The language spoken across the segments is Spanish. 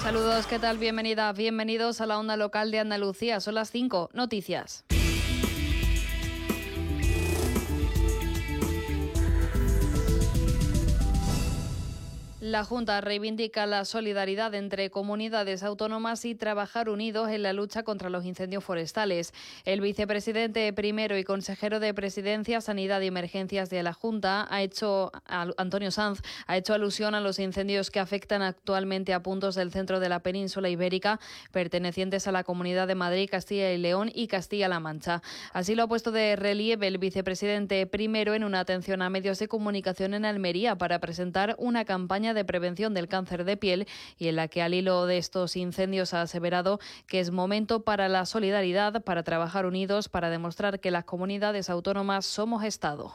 Saludos, ¿qué tal? Bienvenidas, bienvenidos a la onda local de Andalucía. Son las 5, noticias. La Junta reivindica la solidaridad entre comunidades autónomas y trabajar unidos en la lucha contra los incendios forestales. El vicepresidente primero y consejero de Presidencia, Sanidad y Emergencias de la Junta, Antonio Sanz, ha hecho alusión a los incendios que afectan actualmente a puntos del centro de la península ibérica, pertenecientes a la Comunidad de Madrid, Castilla y León y Castilla-La Mancha. Así lo ha puesto de relieve el vicepresidente primero en una atención a medios de comunicación en Almería para presentar una campaña de prevención del cáncer de piel y en la que al hilo de estos incendios ha aseverado que es momento para la solidaridad, para trabajar unidos, para demostrar que las comunidades autónomas somos Estado.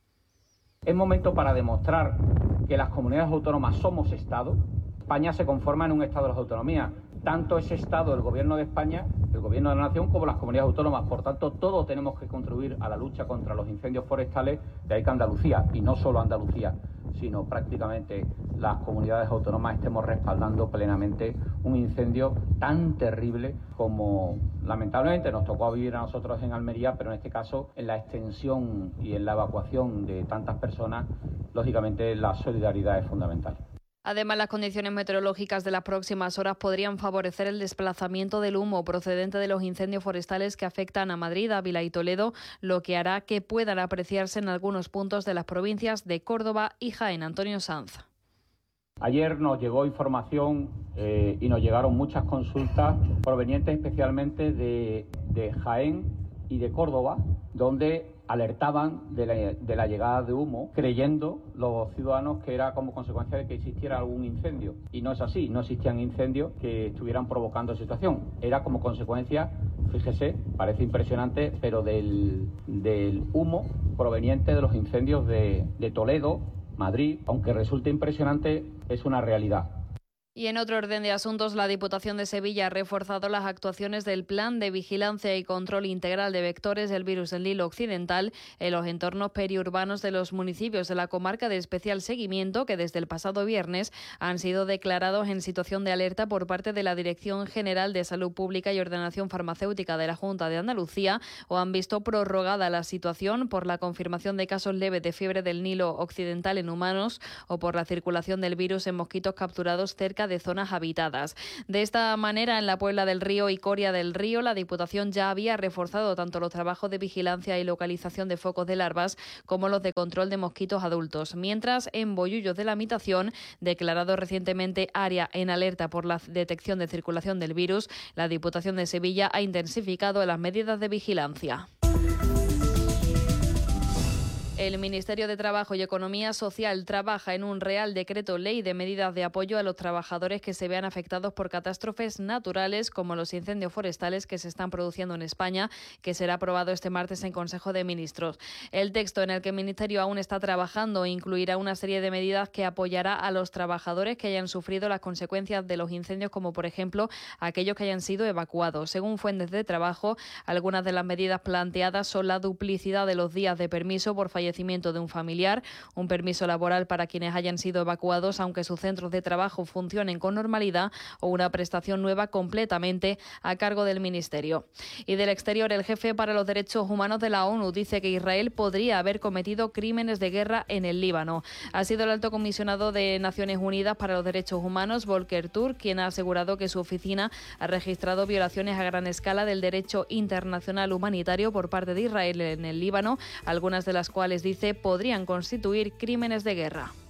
Es momento para demostrar que las comunidades autónomas somos Estado. España se conforma en un Estado de las autonomías. Tanto ese Estado, el Gobierno de España, el Gobierno de la Nación, como las comunidades autónomas. Por tanto, todos tenemos que contribuir a la lucha contra los incendios forestales. De ahí que Andalucía, y no solo Andalucía, sino prácticamente las comunidades autónomas, estemos respaldando plenamente un incendio tan terrible como lamentablemente nos tocó vivir a nosotros en Almería, pero en este caso, en la extensión y en la evacuación de tantas personas, lógicamente la solidaridad es fundamental. Además, las condiciones meteorológicas de las próximas horas podrían favorecer el desplazamiento del humo procedente de los incendios forestales que afectan a Madrid, Ávila y Toledo, lo que hará que puedan apreciarse en algunos puntos de las provincias de Córdoba y Jaén. Antonio Sanz. Ayer nos llegó información y nos llegaron muchas consultas provenientes especialmente de Jaén y de Córdoba, donde alertaban de la llegada de humo, creyendo los ciudadanos que era como consecuencia de que existiera algún incendio. Y no es así, no existían incendios que estuvieran provocando situación. Era como consecuencia, fíjese, parece impresionante, pero del humo proveniente de los incendios de Toledo, Madrid. Aunque resulte impresionante, es una realidad. Y en otro orden de asuntos, la Diputación de Sevilla ha reforzado las actuaciones del Plan de Vigilancia y Control Integral de Vectores del Virus del Nilo Occidental en los entornos periurbanos de los municipios de la comarca de especial seguimiento que desde el pasado viernes han sido declarados en situación de alerta por parte de la Dirección General de Salud Pública y Ordenación Farmacéutica de la Junta de Andalucía o han visto prorrogada la situación por la confirmación de casos leves de fiebre del Nilo Occidental en humanos o por la circulación del virus en mosquitos capturados cerca de zonas habitadas. De esta manera, en la Puebla del Río y Coria del Río, la Diputación ya había reforzado tanto los trabajos de vigilancia y localización de focos de larvas como los de control de mosquitos adultos. Mientras, en Bollullos de la Mitación, declarado recientemente área en alerta por la detección de circulación del virus, la Diputación de Sevilla ha intensificado las medidas de vigilancia. El Ministerio de Trabajo y Economía Social trabaja en un Real Decreto Ley de medidas de apoyo a los trabajadores que se vean afectados por catástrofes naturales como los incendios forestales que se están produciendo en España, que será aprobado este martes en Consejo de Ministros. El texto en el que el Ministerio aún está trabajando incluirá una serie de medidas que apoyará a los trabajadores que hayan sufrido las consecuencias de los incendios, como por ejemplo aquellos que hayan sido evacuados. Según fuentes de trabajo, algunas de las medidas planteadas son la duplicidad de los días de permiso por fallecimiento de un familiar, un permiso laboral para quienes hayan sido evacuados aunque sus centros de trabajo funcionen con normalidad o una prestación nueva completamente a cargo del Ministerio. Y del exterior, el jefe para los derechos humanos de la ONU dice que Israel podría haber cometido crímenes de guerra en el Líbano. Ha sido el alto comisionado de Naciones Unidas para los Derechos Humanos, Volker Turk, quien ha asegurado que su oficina ha registrado violaciones a gran escala del derecho internacional humanitario por parte de Israel en el Líbano, algunas de las cuales, dice, podrían constituir crímenes de guerra.